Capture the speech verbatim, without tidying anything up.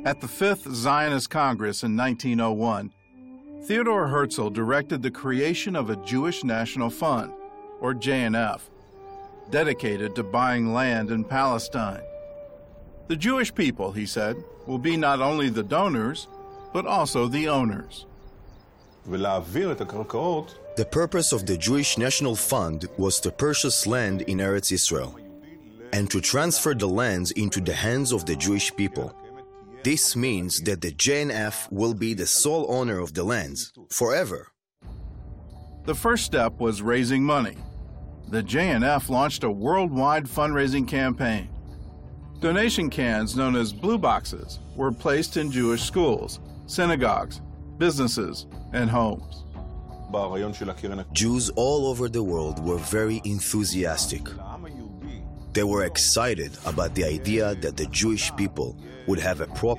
At the Fifth Zionist Congress in nineteen oh one, Theodore Herzl directed the creation of a Jewish National Fund, or J N F, dedicated to buying land in Palestine. The Jewish people, he said, will be not only the donors, but also the owners. The purpose of the Jewish National Fund was to purchase land in Eretz Israel and to transfer the lands into the hands of the Jewish people. This means that the J N F will be the sole owner of the lands forever. The first step was raising money. The J N F launched a worldwide fundraising campaign. Donation cans known as blue boxes were placed in Jewish schools, synagogues, businesses, and homes. Jews all over the world were very enthusiastic. They were excited about the idea that the Jewish people would have a proper